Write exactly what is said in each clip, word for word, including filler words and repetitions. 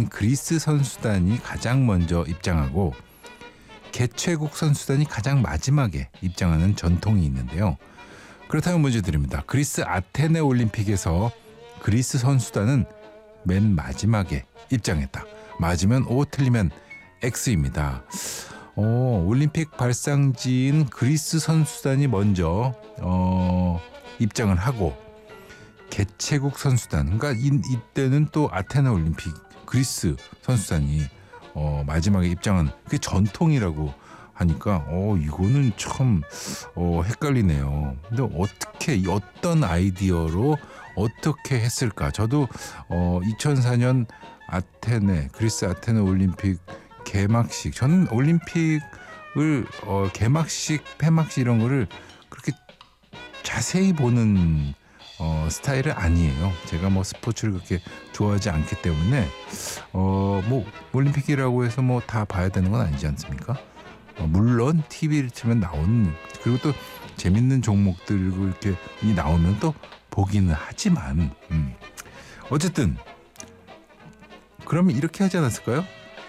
그리스 선수단이 가장 먼저 입장하고 개최국 선수단이 가장 마지막에 입장하는 전통이 있는데요. 그렇다면 문제 드립니다. 그리스 아테네 올림픽에서 그리스 선수단은 맨 마지막에 입장했다. 맞으면 O, 틀리면 X입니다. 어, 올림픽 발상지인 그리스 선수단이 먼저 어, 입장을 하고 개최국 선수단, 그러니까 이, 이때는 또 아테네 올림픽 그리스 선수단이 어, 마지막에 입장한 그게 전통이라고 하니까 어 이거는 참 어, 헷갈리네요. 근데 어떻게 어떤 아이디어로 어떻게 했을까? 저도 어, 이천사 년 아테네 그리스 아테네 올림픽 개막식, 저는 올림픽을 어, 개막식, 폐막식 이런 거를 그렇게 자세히 보는 어, 스타일은 아니에요. 제가 뭐 스포츠를 그렇게 좋아하지 않기 때문에 어, 뭐 올림픽이라고 해서 뭐 다 봐야 되는 건 아니지 않습니까? 어, 물론 티비를 치면 나오는, 그리고 또 재밌는 종목들 이렇게 나오면 또 보기는 하지만 음. 어쨌든 그러면 이렇게 하지 않았을까요?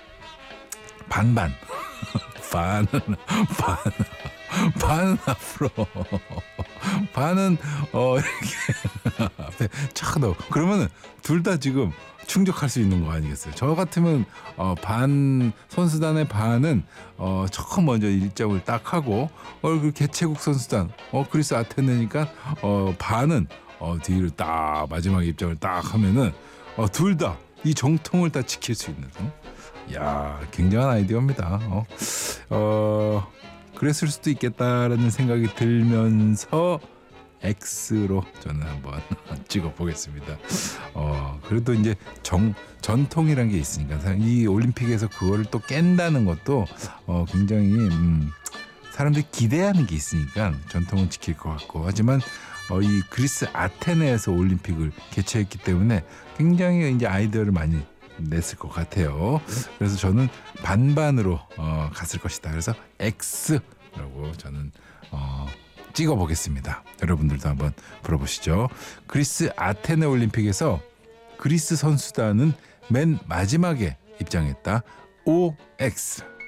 반반 반은 반 반은 앞으로 반은 어 이렇게 앞에 착 넣어. 그러면은 둘 다 지금 충족할 수 있는 거 아니겠어요? 저 같으면 어, 반 선수단의 반은 어, 처음 먼저 일정을 딱 하고 어, 그 개최국 선수단 어 그리스 아테네니까 어, 반은 어, 뒤를 딱 마지막 입장을 딱 하면은 어, 둘 다 이 정통을 다 지킬 수 있는. 어? 야, 굉장한 아이디어입니다. 어, 어 그랬을 수도 있겠다라는 생각이 들면서 X로 저는 한번 찍어보겠습니다. 어, 그래도 이제 정, 전통이란 게 있으니까 이 올림픽에서 그거를 또 깬다는 것도 어, 굉장히 음, 사람들이 기대하는 게 있으니까 전통은 지킬 것 같고, 하지만 어, 이 그리스 아테네에서 올림픽을 개최했기 때문에 굉장히 이제 아이디어를 많이 냈을 것 같아요. 그래서 저는 반반으로 어, 갔을 것이다. 그래서 X라고 저는 어, 찍어보겠습니다. 여러분들도 한번 풀어보시죠. 그리스 아테네 올림픽에서 그리스 선수단은 맨 마지막에 입장했다. O, X.